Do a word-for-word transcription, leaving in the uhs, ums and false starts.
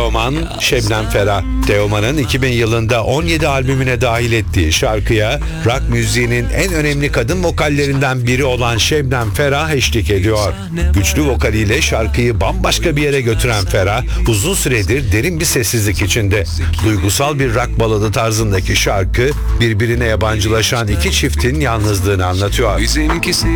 Teoman, Şebnem Ferah. Teoman'ın iki bin yılında on yedi albümüne dahil ettiği şarkıya rock müziğinin en önemli kadın vokallerinden biri olan Şebnem Ferah eşlik ediyor. Güçlü vokaliyle şarkıyı bambaşka bir yere götüren Ferah, uzun süredir derin bir sessizlik içinde. Duygusal bir rock baladı tarzındaki şarkı, birbirine yabancılaşan iki çiftin yalnızlığını anlatıyor. Bizimkisi